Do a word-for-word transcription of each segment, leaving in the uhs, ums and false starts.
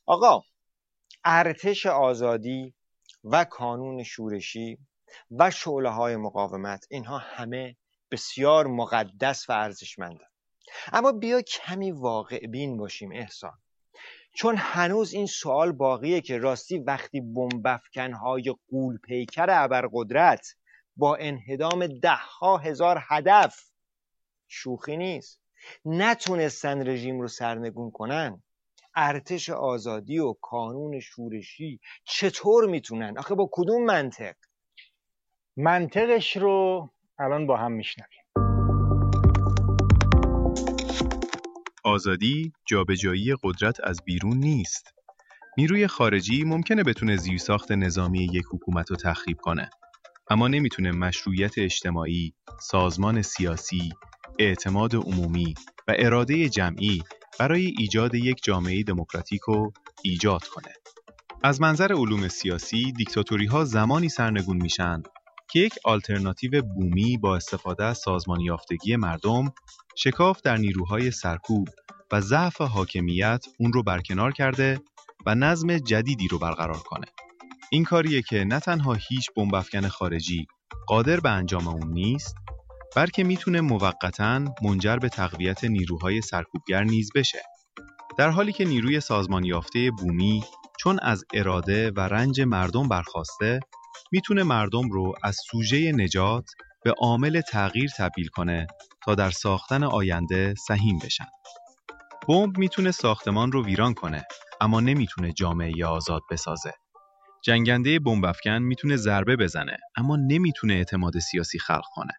آقا ارتش آزادی و کانون شورشی و شعله‌های مقاومت، اینها همه بسیار مقدس و ارزشمندند. اما بیا کمی واقع بین باشیم احسان، چون هنوز این سوال باقیه که راستی وقتی بمب‌افکن‌های غول‌پیکر ابرقدرت با انهدام ده ها هزار هدف، شوخی نیست، نتونستن رژیم رو سرنگون کنن، ارتش آزادی و کانون شورشی چطور میتونن؟ آخه با کدوم منطق؟ منطقش رو الان با هم میشنویم. آزادی جابجایی قدرت از بیرون نیست. نیروی خارجی ممکنه بتونه زیرساخت نظامی یک حکومت رو تخریب کنه، اما نمیتونه مشروعیت اجتماعی، سازمان سیاسی، اعتماد عمومی و اراده جمعی برای ایجاد یک جامعه دموکراتیک رو ایجاد کنه. از منظر علوم سیاسی، دیکتاتوری‌ها زمانی سرنگون میشن که یک آلترناتیو بومی با استفاده از سازمان یافتگی مردم، شکاف در نیروهای سرکوب و ضعف حاکمیت اون رو برکنار کرده و نظم جدیدی رو برقرار کنه. این کاریه که نه تنها هیچ بمب‌افکن خارجی قادر به انجام اون نیست، بلکه میتونه موقتاً منجر به تقویت نیروهای سرکوبگر نیز بشه. در حالی که نیروی سازمان یافته بومی چون از اراده و رنج مردم برخاسته، میتونه مردم رو از سوژه نجات به عامل تغییر تبدیل کنه تا در ساختن آینده سهیم بشن. بمب میتونه ساختمان رو ویران کنه، اما نمیتونه جامعه آزاد بسازه. جنگنده بمب افکن میتونه ضربه بزنه، اما نمیتونه اعتماد سیاسی خلق کنه.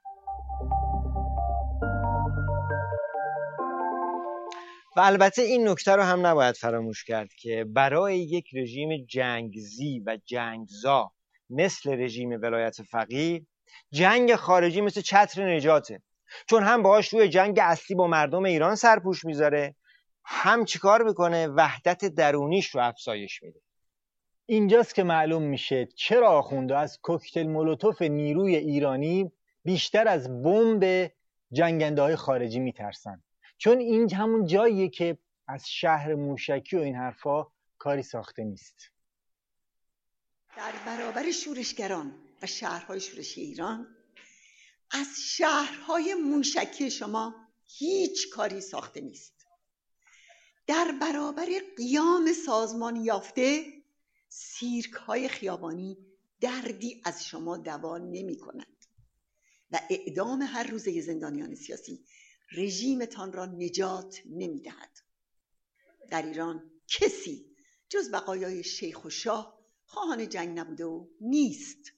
و البته این نکته رو هم نباید فراموش کرد که برای یک رژیم جنگزی و جنگزا مثل رژیم ولایت فقیه، جنگ خارجی مثل چتر نجاته، چون هم باهاش روی جنگ اصلی با مردم ایران سرپوش میذاره، هم چیکار میکنه؟ وحدت درونیش رو افزایش میده. اینجاست که معلوم میشه چرا آخونده از کوکتل مولوتوف نیروی ایرانی بیشتر از بمب جنگنده های خارجی میترسن، چون این همون جاییه که از شهر موشکی و این حرفا کاری ساخته نیست. در برابر شورشگران و شهرهای شورشی ایران، از شهرهای موشکی شما هیچ کاری ساخته نیست. در برابر قیام سازمان یافته، سیرک های خیابانی دردی از شما دوا نمی کنند و اعدام هر روزه زندانیان سیاسی رژیمتان را نجات نمی دهد. در ایران کسی جز بقایای شیخ و شاه خواهان جنگ نبوده و نیست.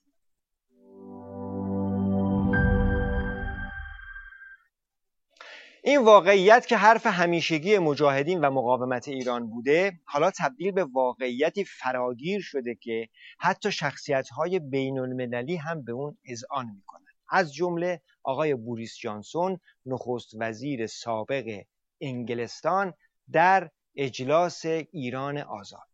این واقعیت که حرف همیشگی مجاهدین و مقاومت ایران بوده، حالا تبدیل به واقعیتی فراگیر شده که حتی شخصیت‌های بین‌المللی هم به اون اذعان می‌کنند. از جمله آقای بوریس جانسون، نخست وزیر سابق انگلستان، در اجلاس ایران آزاد.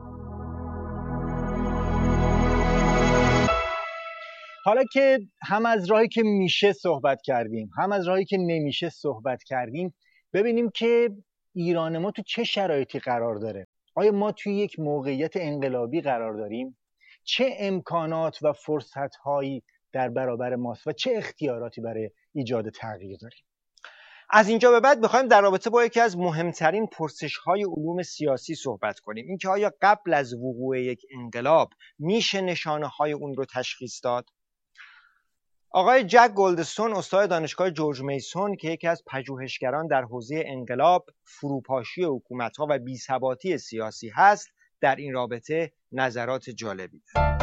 حالا که هم از راهی که میشه صحبت کردیم، هم از راهی که نمیشه صحبت کردیم، ببینیم که ایران ما تو چه شرایطی قرار داره. آیا ما توی یک موقعیت انقلابی قرار داریم؟ چه امکانات و فرصت‌هایی در برابر ماست و چه اختیاراتی برای ایجاد تغییر داریم؟ از اینجا به بعد بخوایم در رابطه با یکی از مهمترین پرسش‌های علوم سیاسی صحبت کنیم، اینکه آیا قبل از وقوع یک انقلاب میشه نشانه‌های اون رو تشخیص داد؟ آقای جک گلدستون، استاد دانشگاه جورج میسون که یکی از پژوهشگران در حوزه انقلاب، فروپاشی حکومت‌ها و بی‌ثباتی سیاسی هست، در این رابطه نظرات جالبی دارد.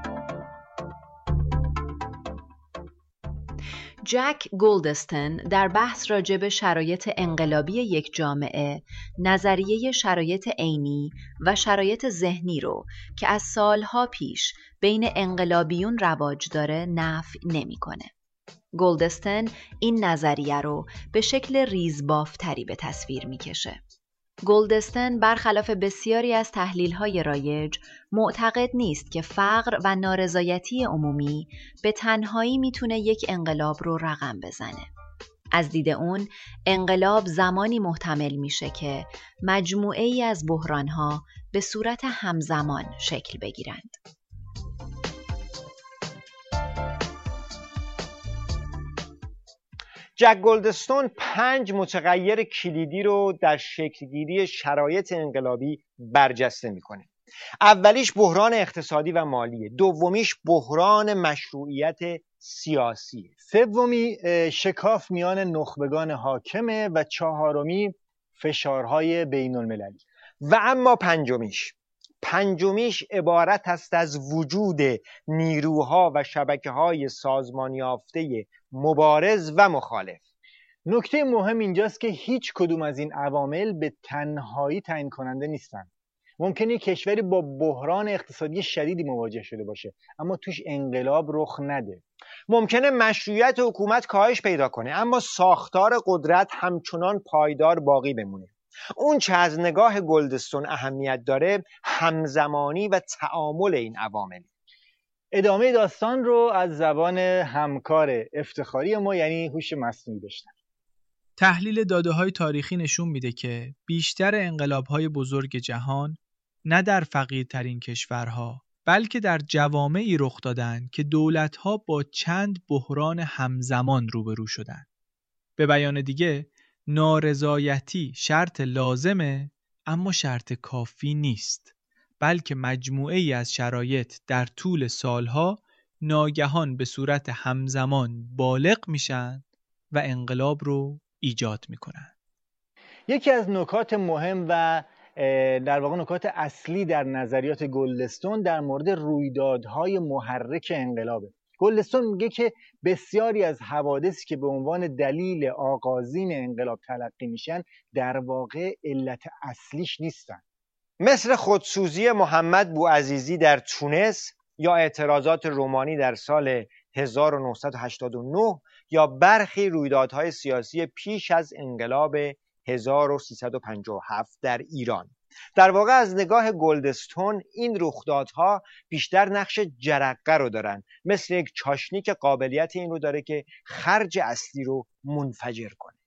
جک گلدستون در بحث راجع به شرایط انقلابی یک جامعه، نظریه شرایط عینی و شرایط ذهنی رو که از سالها پیش بین انقلابیون رواج داره نفی نمی‌کنه. گلدستون این نظریه رو به شکل ریزبافتری به تصویر می‌کشه. گلدستون برخلاف بسیاری از تحلیل‌های رایج معتقد نیست که فقر و نارضایتی عمومی به تنهایی میتونه یک انقلاب رو رقم بزنه. از دید اون انقلاب زمانی محتمل میشه که مجموعه ای از بحرانها به صورت همزمان شکل بگیرند. جک گلدستون پنج متغیر کلیدی رو در شکلگیری شرایط انقلابی برجسته میکنه. اولیش بحران اقتصادی و مالیه، دومیش بحران مشروعیت سیاسیه، سومی شکاف میان نخبگان حاکمه و چهارمی فشارهای بین المللی. و اما پنجمیش پنجمیش عبارت است از وجود نیروها و شبکه‌های سازمان یافته مبارز و مخالف. نکته مهم اینجاست که هیچ کدوم از این عوامل به تنهایی تعیین کننده نیستن. ممکنه کشوری با بحران اقتصادی شدیدی مواجه شده باشه اما توش انقلاب رخ نده. ممکنه مشروعیت حکومت کاهش پیدا کنه اما ساختار قدرت همچنان پایدار باقی بمونه. اون چه از نگاه گلدستون اهمیت داره همزمانی و تعامل این عوامل. ادامه داستان رو از زبان همکار افتخاری ما یعنی هوش مصنوعی بشنویم. تحلیل داده‌های تاریخی نشون میده که بیشتر انقلاب‌های بزرگ جهان نه در فقیرترین کشورها بلکه در جوامعی رخ دادن که دولت‌ها با چند بحران همزمان روبرو شدن. به بیان دیگه نارضایتی شرط لازمه اما شرط کافی نیست، بلکه مجموعه‌ای از شرایط در طول سالها ناگهان به صورت همزمان بالغ میشن و انقلاب رو ایجاد میکنن. یکی از نکات مهم و در واقع نکات اصلی در نظریات گلدستون در مورد رویدادهای محرک انقلابه. گلدستون میگه که بسیاری از حوادثی که به عنوان دلیل آغازین انقلاب تلقی میشن در واقع علت اصلیش نیستن، مثل خودسوزی محمد بوعزیزی در تونس یا اعتراضات رومانی در سال هزار و نهصد و هشتاد و نه یا برخی رویدادهای سیاسی پیش از انقلاب هزار و سیصد و پنجاه و هفت در ایران. در واقع از نگاه گلدستون این رخدادها بیشتر نقش جرقه رو دارن، مثل یک چاشنی که قابلیت این رو داره که خرج اصلی رو منفجر کنه.